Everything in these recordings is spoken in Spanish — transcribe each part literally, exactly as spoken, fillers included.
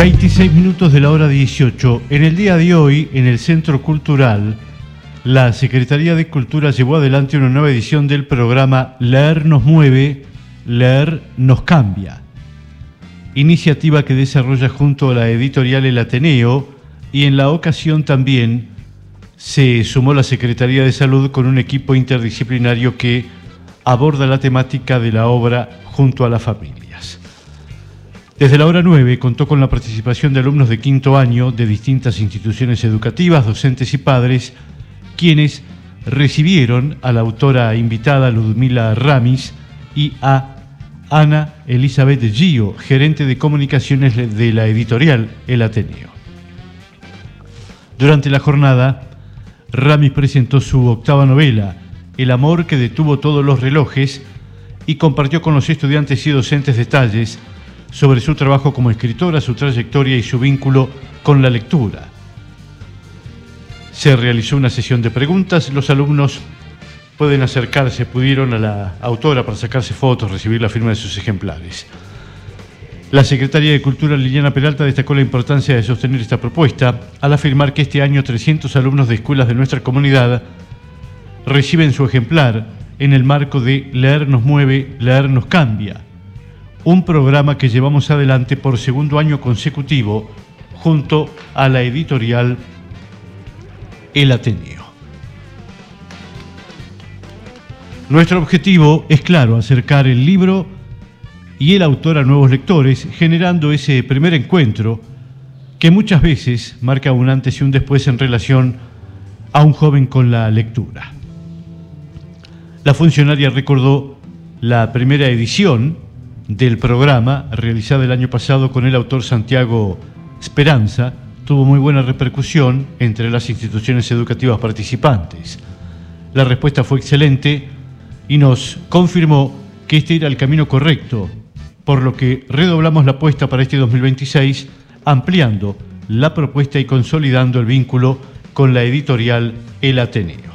veintiséis minutos de la hora dieciocho. En el día de hoy, en el Centro Cultural, la Secretaría de Cultura llevó adelante una nueva edición del programa Leer nos mueve, Leer nos cambia. Iniciativa que desarrolla junto a la editorial El Ateneo, y en la ocasión también se sumó la Secretaría de Salud con un equipo interdisciplinario que aborda la temática de la obra junto a las familias. Desde la hora nueve contó con la participación de alumnos de quinto año de distintas instituciones educativas, docentes y padres, quienes recibieron a la autora invitada Ludmila Ramis y a Ana Elizabeth Gio, gerente de comunicaciones de la editorial El Ateneo. Durante la jornada, Ramis presentó su octava novela, El amor que detuvo todos los relojes, y compartió con los estudiantes y docentes detalles sobre su trabajo como escritora, su trayectoria y su vínculo con la lectura. Se realizó una sesión de preguntas. Los alumnos pueden acercarse, pudieron a la autora para sacarse fotos, recibir la firma de sus ejemplares. La Secretaria de Cultura, Liliana Peralta, destacó la importancia de sostener esta propuesta al afirmar que este año trescientos alumnos de escuelas de nuestra comunidad reciben su ejemplar en el marco de Leer nos mueve, Leer nos cambia, un programa que llevamos adelante por segundo año consecutivo junto a la editorial El Ateneo. Nuestro objetivo es claro, acercar el libro y el autor a nuevos lectores, generando ese primer encuentro que muchas veces marca un antes y un después en relación a un joven con la lectura. La funcionaria recordó la primera edición del programa, realizada el año pasado con el autor Santiago Speranza. Tuvo muy buena repercusión entre las instituciones educativas participantes. La respuesta fue excelente y nos confirmó que este era el camino correcto, por lo que redoblamos la apuesta para este dos mil veintiséis, ampliando la propuesta y consolidando el vínculo con la editorial El Ateneo.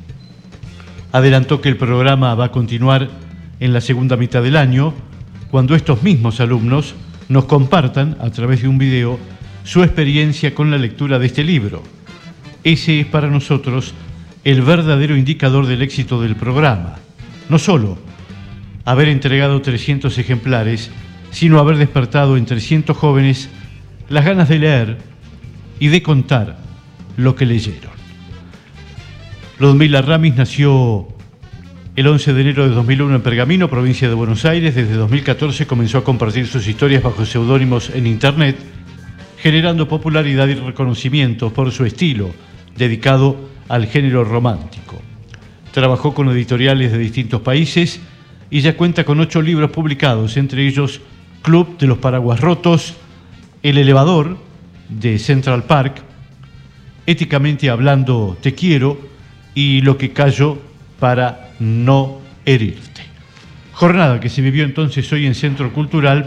Adelantó que el programa va a continuar en la segunda mitad del año, cuando estos mismos alumnos nos compartan, a través de un video, su experiencia con la lectura de este libro. Ese es para nosotros el verdadero indicador del éxito del programa. No solo haber entregado trescientos ejemplares, sino haber despertado en trescientos jóvenes las ganas de leer y de contar lo que leyeron. Ludmila Ramis nació el once de enero de dos mil uno en Pergamino, provincia de Buenos Aires. Desde dos mil catorce comenzó a compartir sus historias bajo seudónimos en Internet, generando popularidad y reconocimiento por su estilo, dedicado al género romántico. Trabajó con editoriales de distintos países y ya cuenta con ocho libros publicados, entre ellos Club de los Paraguas Rotos, El Elevador, de Central Park, Éticamente Hablando Te Quiero y Lo que callo para no herirte. Jornada que se vivió entonces hoy en Centro Cultural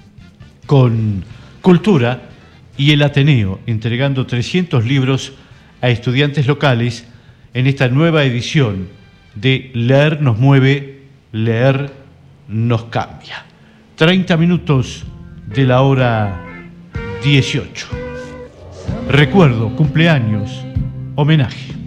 con Cultura y El Ateneo, entregando trescientos libros a estudiantes locales en esta nueva edición de Leer nos mueve, Leer nos cambia. treinta minutos de la hora dieciocho. Recuerdo, cumpleaños, homenaje.